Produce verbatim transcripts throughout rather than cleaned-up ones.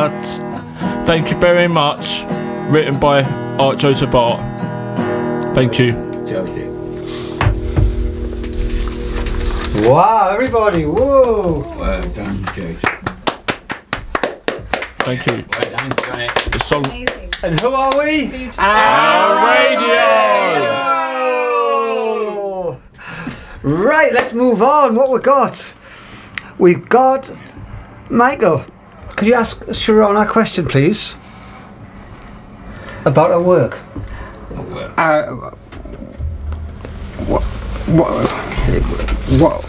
that. Thank you very much. Written by Art Joseph Art. Thank you. Joseph. Wow, everybody, whoa! Well done, Joseph. Thank you. Well done, Johnny. The song. Amazing. And who are we? Beautiful. Our radio! Oh. Right, let's move on. What we got? We've got Michael. Could you ask Sharon a question, please? About her work. Uh, what? What? What?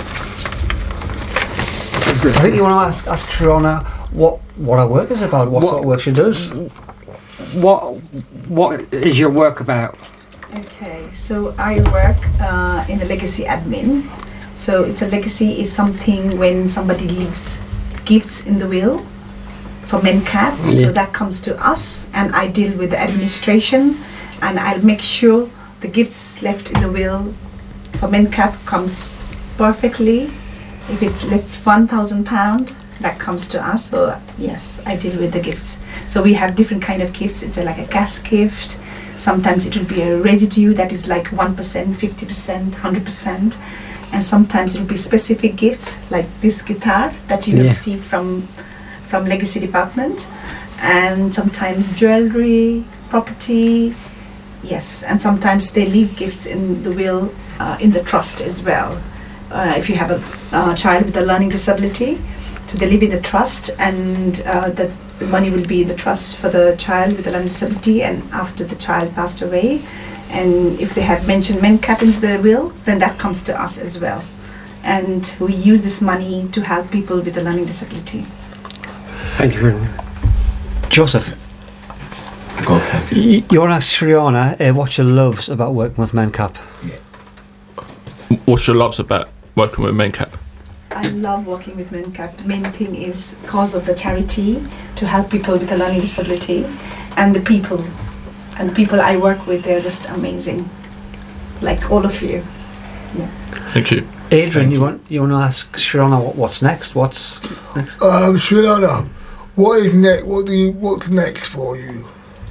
I think you want to ask ask Sharona what what her work is about, what, What- sort of work she does. What? What is your work about? Okay, so I work uh, in the legacy admin. So it's a legacy is something when somebody leaves gifts in the will for MenCap. Yeah. So that comes to us, and I deal with the administration, and I'll make sure the gifts left in the will for MenCap comes perfectly. If it's left one thousand pound, that comes to us. So yes, I deal with the gifts. So we have different kind of gifts. It's a, like a cash gift. Sometimes it will be a residue that is like one percent, fifty percent, one hundred percent. And sometimes it will be specific gifts like this guitar that you Yeah. receive from from legacy department. And sometimes jewelry, property, yes. And sometimes they leave gifts in the will, uh, in the trust as well. Uh, if you have a uh, child with a learning disability, so they live in the trust, and uh, the, the money will be in the trust for the child with a learning disability, and after the child passed away, and if they have mentioned MenCap in the will, then that comes to us as well. And we use this money to help people with a learning disability. Thank you very much. Joseph, Go ahead. you, you want to ask Sharona uh, what she loves about working with MenCap? What's your loves about working with MenCap? I love working with MenCap. The main thing is cause of the charity to help people with a learning disability, and the people. And the people I work with, they're just amazing. Like all of you. Yeah. Thank you. Adrian, you want you want to ask Sharona what, what's next? What's next? Um, Srilana, what is next? What do you? What's next for you?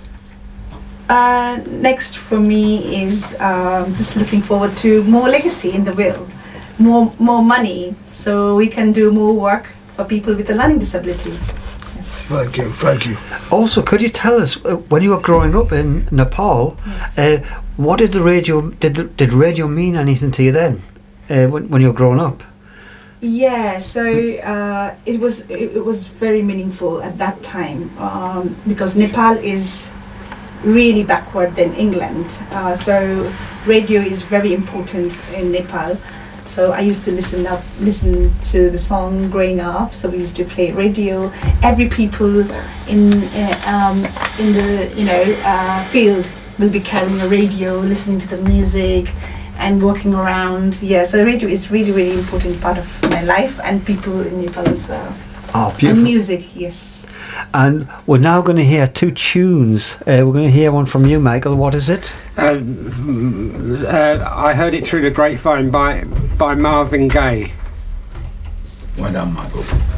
Uh, next for me is um, just looking forward to more legacy in the will, more more money, so we can do more work for people with a learning disability. Yes. Thank you, thank you. Also, could you tell us uh, when you were growing up in Nepal, Yes. uh, what did the radio did the, did radio mean anything to you then, uh, when when you were growing up? Yeah, so uh, it was it, it was very meaningful at that time, um, because Nepal is really backward than England. Uh, so radio is very important in Nepal. So I used to listen up, listen to the song growing up. So we used to play radio. Every people in uh, um, in the you know uh, field will be carrying a radio, listening to the music, and walking around. Yeah, so radio is really really important part of my life, and people in Nepal as well. Oh, And beautiful! music, yes. And we're now going to hear two tunes. Uh, we're going to hear one from you, Michael. What is it? Uh, mm, uh, I heard it through the grapevine by by Marvin Gaye. Well done, Michael.